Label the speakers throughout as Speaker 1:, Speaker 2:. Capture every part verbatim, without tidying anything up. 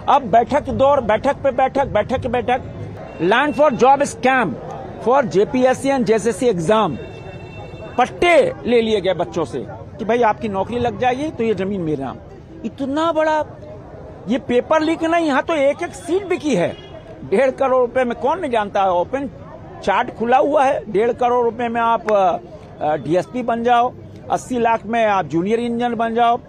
Speaker 1: अब बैठक दौर, बैठक पे बैठक, बैठक पे बैठक। Land for job scam for JPSC and JSSC exam. पट्टे ले लिए गए बच्चों से कि भाई आपकी नौकरी लग जाएगी तो ये जमीन मेरा। इतना बड़ा ये पेपर लीक नहीं, यहाँ तो एक एक सीट बिकी है डेढ़ करोड़ रुपए में। कौन नहीं जानता है, ओपन चार्ट खुला हुआ है। डेढ़ करोड़ रुपए में आप डीएसपी बन जाओ, अस्सी लाख में आप जूनियर इंजीनियर बन जाओ।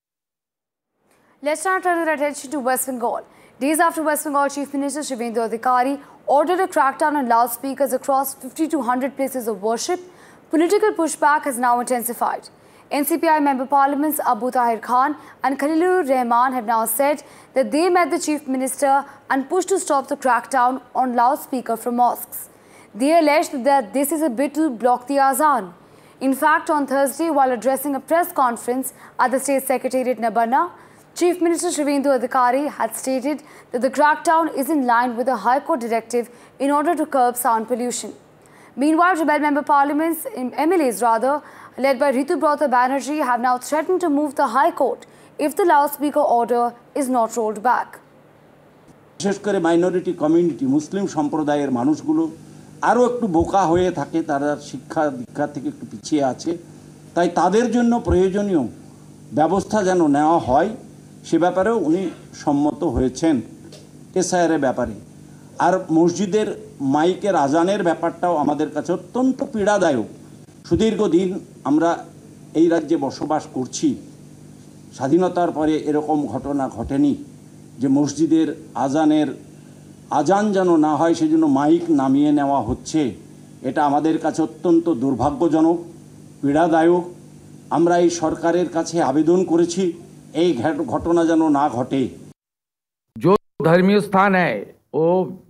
Speaker 2: Let's now turn our attention to West Bengal. Days after West Bengal Chief Minister Shivendra Adhikari ordered a crackdown on loudspeakers across fifty to one hundred places of worship, political pushback has now intensified. N C P I Member Parliaments Abu Tahir Khan and Khalilur Rahman have now said that they met the Chief Minister and pushed to stop the crackdown on loudspeaker from mosques. They alleged that this is a bit to block the azan. In fact, on Thursday, while addressing a press conference at the State Secretariat Nabarna, Chief Minister Shivendra Adhikari had stated that the crackdown is in line with a High Court directive in order to curb sound pollution. Meanwhile, rebel member parliaments, M L As rather, led by Ritu Brata Banerjee, have now threatened to move the High Court if the loudspeaker order is not rolled back.
Speaker 3: বিশেষ করে minority community মুসলিম সম্প্রদায়ের মানুষগুলো আরও একটু বোকা হয়ে থাকে, তারা শিক্ষা দীক্ষা থেকে একটু পিছিয়ে আছে, তাই তাদের জন্য প্রয়োজনীয় ব্যবস্থা যেন নেওয়া হয় সে ব্যাপারেও উনি সম্মত হয়েছেন এসআইআরের ব্যাপারে। আর মসজিদের মাইকের আজানের ব্যাপারটাও আমাদের কাছে অত্যন্ত পীড়াদায়ক। সুদীর্ঘদিন আমরা এই রাজ্যে বসবাস করছি, স্বাধীনতার পরে এরকম ঘটনা ঘটেনি যে মসজিদের আজানের আজান যেন না হয় সেজন্য মাইক নামিয়ে নেওয়া হচ্ছে। এটা আমাদের কাছে অত্যন্ত দুর্ভাগ্যজনক, পীড়াদায়ক। আমরা এই সরকারের কাছে আবেদন করেছি এই ঘটনা যেন না ঘটে।
Speaker 4: जो धर्मीय स्थान है वो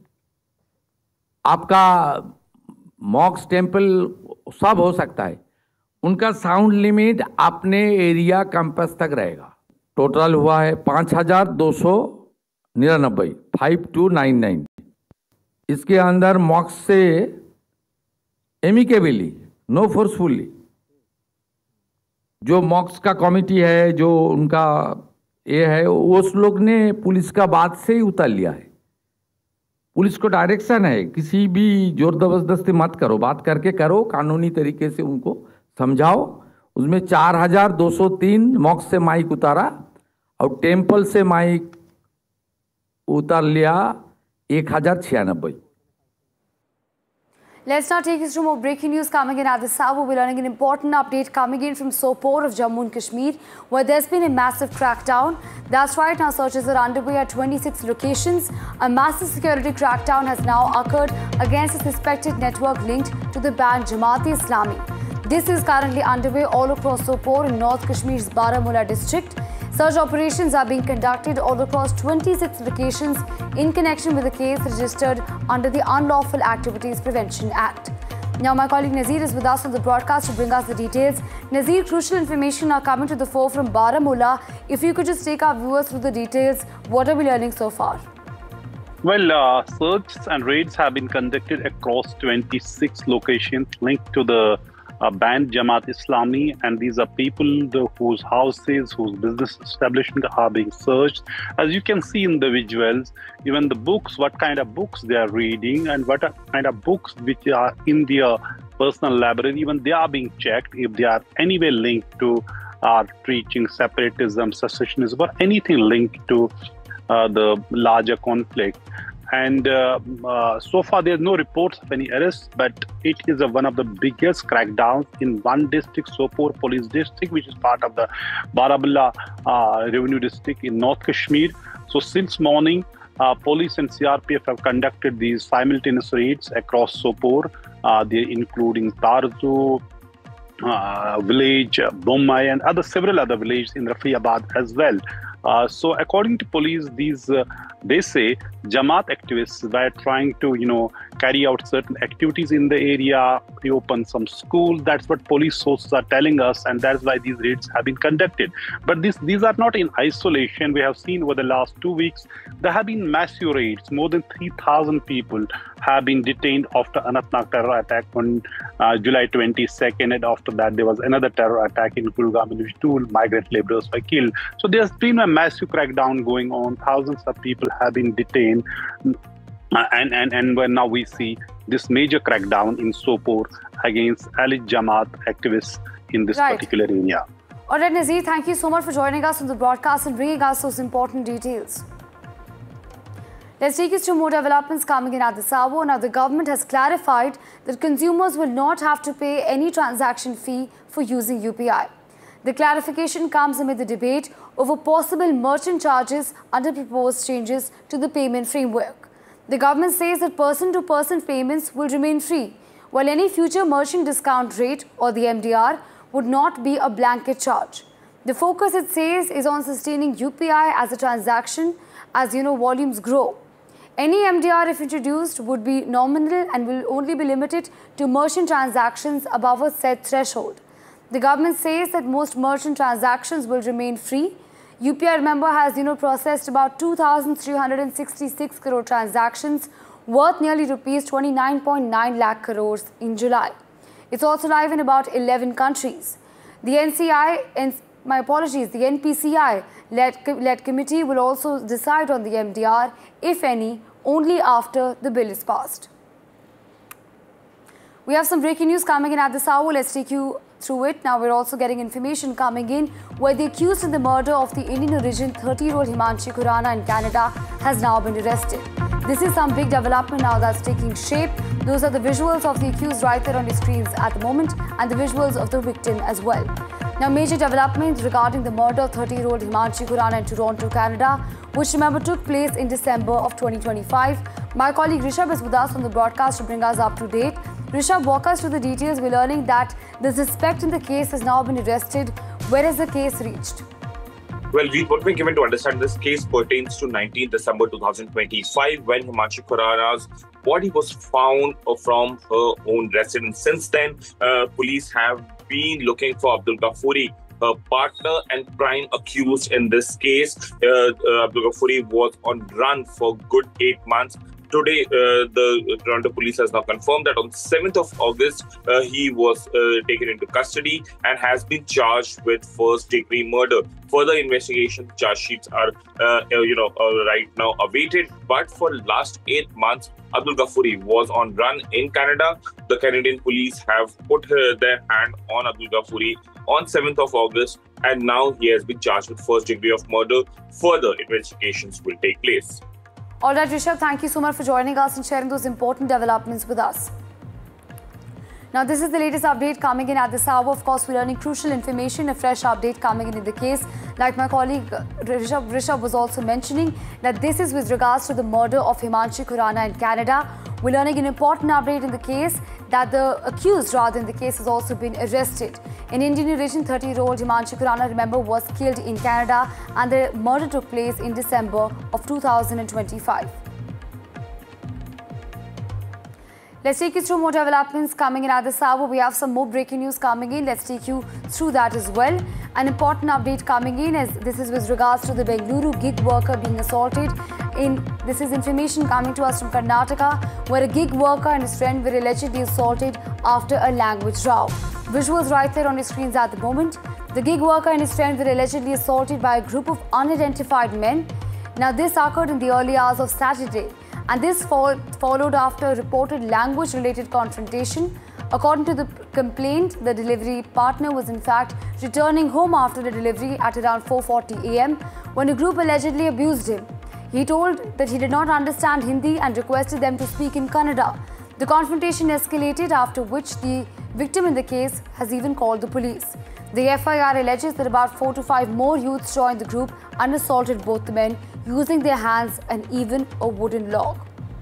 Speaker 4: आपका मॉक्स टेम्पल सब हो सकता है, उनका साउंड लिमिट अपने एरिया कैंपस तक रहेगा। टोटल हुआ है पाँच हजार दो सौ निन्यानबे फाइव टू नाइन नाइन। इसके अंदर मॉक्स से एमिकेबली नो फोर्सफुली जो मॉक्स का कमिटी है, जो उनका ये है, उस लोग ने पुलिस का बात से ही उतार लिया है। पुलिस को डायरेक्शन है किसी भी जोर जबरदस्ती मत करो, बात करके करो, कानूनी तरीके से उनको समझाओ। उसमें चार हजार दो सौ तीन मॉक्स से माइक उतारा और टेम्पल से माइक उतार लिया एक हजार छियानबे।
Speaker 2: Let's now take us to more breaking news coming in at this hour. We're learning an important update coming in from Sopore of Jammu and Kashmir, where there's been a massive crackdown. That's right, now searches are underway at twenty-six locations. A massive security crackdown has now occurred against a suspected network linked to the banned Jamaat-e-Islami. This is currently underway all across Sopore in North Kashmir's Baramulla district. Search operations are being conducted all across twenty-six locations in connection with a case registered under the Unlawful Activities Prevention Act. Now, my colleague Nazir is with us on the broadcast to bring us the details. Nazir, crucial information are coming to the fore from Baramulla. If you could just take our viewers through the details, what are we learning so far?
Speaker 5: Well, uh, searches and raids have been conducted across twenty-six locations linked to the Uh, banned Jamaat-e-Islami, and these are people the, whose houses, whose business establishments are being searched. As you can see in the visuals, even the books, what kind of books they are reading and what kind of books which are in their personal library, even they are being checked if they are anyway linked to uh, preaching separatism, secessionism, or anything linked to uh, the larger conflict. And uh, uh, so far, there are no reports of any arrests, but it is a, one of the biggest crackdowns in one district, Sopore Police District, which is part of the Baramulla uh, Revenue District in North Kashmir. So since morning, uh, police and C R P F have conducted these simultaneous raids across Sopore, uh, they're including Tarzu uh, village, Bommai, and other several other villages in Rafiabad as well. Uh, so according to police, these uh, they say Jamaat activists were trying to, you know, carry out certain activities in the area, reopen some schools. That's what police sources are telling us, and that's why these raids have been conducted. But this, these are not in isolation. We have seen over the last two weeks, there have been massive raids. More than three thousand people have been detained after Anantnag terror attack on uh, July twenty-second, and after that there was another terror attack in Kulgam in which two migrant laborers were killed. So there's been a massive crackdown going on. Thousands of people have been detained. Uh, and, and, and when now we see this major crackdown in Sopore against Alit Jamaat activists in this
Speaker 2: right.
Speaker 5: particular area.
Speaker 2: All right, Nazir, thank you so much for joining us on the broadcast and bringing us those important details. Let's take you to more developments coming in at this hour. Now, the government has clarified that consumers will not have to pay any transaction fee for using U P I. The clarification comes amid the debate over possible merchant charges under proposed changes to the payment framework. The government says that person-to-person payments will remain free, while any future merchant discount rate, or the M D R, would not be a blanket charge. The focus, it says, is on sustaining U P I as a transaction as, you know, volumes grow. Any M D R, if introduced, would be nominal and will only be limited to merchant transactions above a set threshold. The government says that most merchant transactions will remain free. U P I, remember, has, you know, processed about two thousand three hundred sixty-six crore transactions worth nearly rupees twenty-nine point nine lakh crores in July. It's also live in about eleven countries. The N C I, and my apologies, the N P C I-led led committee will also decide on the M D R, if any, only after the bill is passed. We have some breaking news coming in at this hour. Let's take you through it. Now, we're also getting information coming in where the accused in the murder of the Indian origin thirty-year-old Himanshi Khurana in Canada has now been arrested. This is some big development now that's taking shape. Those are the visuals of the accused right there on the screens at the moment, and the visuals of the victim as well. Now, major developments regarding the murder of thirty-year-old Himanshi Khurana in Toronto, Canada, which, remember, took place in December of twenty twenty-five. My colleague Rishabh is with us on the broadcast to bring us up to date. Rishabh, walk us through the details. We're learning that the suspect in the case has now been arrested. Where has the case reached?
Speaker 6: Well, we what we're given to understand, this case pertains to nineteenth December two thousand twenty-five, when Himanshi Khurana's body was found from her own residence. Since then, uh, police have been looking for Abdul Ghaffuri, her partner and prime accused in this case. Uh, uh, Abdul Ghaffuri was on run for good eight months. Today, uh, the Toronto police has now confirmed that on seventh of August, uh, he was uh, taken into custody and has been charged with first-degree murder. Further investigation charge sheets are, uh, you know, uh, right now awaited. But for the last eight months, Abdul Ghaffuri was on run in Canada. The Canadian police have put uh, their hand on Abdul Ghaffuri on seventh of August, and now he has been charged with first degree of murder. Further investigations will take place.
Speaker 2: All right, Rishabh, thank you so much for joining us and sharing those important developments with us. Now, this is the latest update coming in at this hour. Of course, we're learning crucial information, a fresh update coming in in the case. Like my colleague Rishabh, Rishabh was also mentioning, that this is with regards to the murder of Himanshi Khurana in Canada. We're learning an important update in the case, that the accused, rather, in the case has also been arrested. An Indian origin thirty-year-old Himanshi Khurana, remember, was killed in Canada, and the murder took place in December of two thousand twenty-five. Let's take you through more developments coming in at this hour. We have some more breaking news coming in. Let's take you through that as well. An important update coming in, as this is with regards to the Bengaluru gig worker being assaulted. In this is information coming to us from Karnataka, where a gig worker and his friend were allegedly assaulted after a language row. Visuals right there on your screens at the moment. The gig worker and his friend were allegedly assaulted by a group of unidentified men. Now, this occurred in the early hours of Saturday, and this fo followed after a reported language-related confrontation. According to the complaint, the delivery partner was in fact returning home after the delivery at around four forty a m when a group allegedly abused him. He told that he did not understand Hindi and requested them to speak in Kannada. The confrontation escalated, after which the victim in the case has even called the police. The F I R alleges that about four to five more youths joined the group and assaulted both the men using their hands and even a wooden log.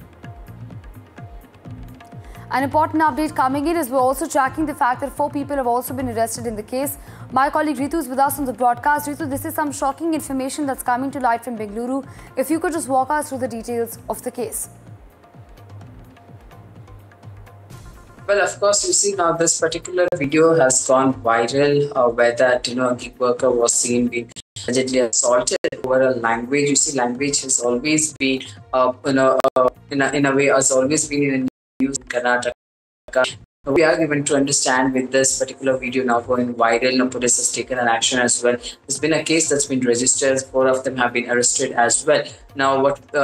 Speaker 2: An important update coming in is we're also tracking the fact that four people have also been arrested in the case. My colleague Ritu is with us on the broadcast. Ritu, this is some shocking information that's coming to light from Bengaluru. If you could just walk us through the details of the case.
Speaker 7: Well, of course, you see now this particular video has gone viral, uh, where that, you know, a gig worker was seen being allegedly assaulted over a language. You see, language has always been, uh, you know, uh, in, a, in a way, has always been in use in Karnataka. We are given to understand with this particular video now going viral, now police has taken an action as well. There's been a case that's been registered. Four of them have been arrested as well. Now, what uh,